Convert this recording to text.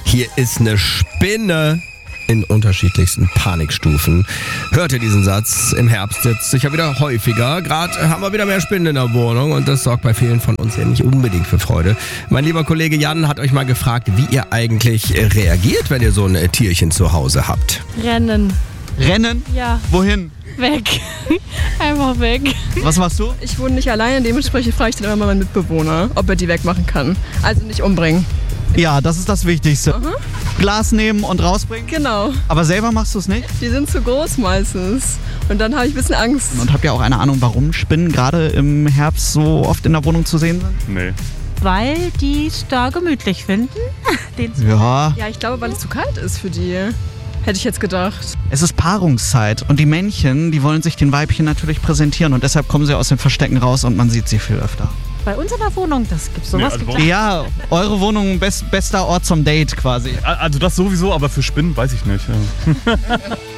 hier ist eine Spinne in unterschiedlichsten Panikstufen. Hört ihr diesen Satz? Im Herbst jetzt sicher wieder häufiger. Gerade haben wir wieder mehr Spinnen in der Wohnung und das sorgt bei vielen von uns ja nicht unbedingt für Freude. Mein lieber Kollege Jan hat euch mal gefragt, wie ihr eigentlich reagiert, wenn ihr so ein Tierchen zu Hause habt. Rennen. Rennen? Ja. Wohin? Weg. Einfach weg. Was machst du? Ich wohne nicht alleine, dementsprechend frage ich dann immer mal meinen Mitbewohner, ob er die wegmachen kann. Also nicht umbringen. Ja, das ist das Wichtigste. Glas nehmen und rausbringen? Genau. Aber selber machst du es nicht? Die sind zu groß meistens. Und dann habe ich ein bisschen Angst. Und habt ihr auch eine Ahnung, warum Spinnen gerade im Herbst so oft in der Wohnung zu sehen sind? Nee. Weil die es da gemütlich finden. Ja, Ja, ich glaube, weil es zu kalt ist für die. Hätte ich jetzt gedacht. es ist Paarungszeit und die Männchen, die wollen sich den Weibchen natürlich präsentieren und deshalb kommen sie aus den Verstecken raus und man sieht sie viel öfter. Bei uns in der Wohnung, das gibt's sowas. Nee, also gibt's Ja, eure Wohnung bester Ort zum Date quasi. Also das sowieso, aber für Spinnen weiß ich nicht. Ja.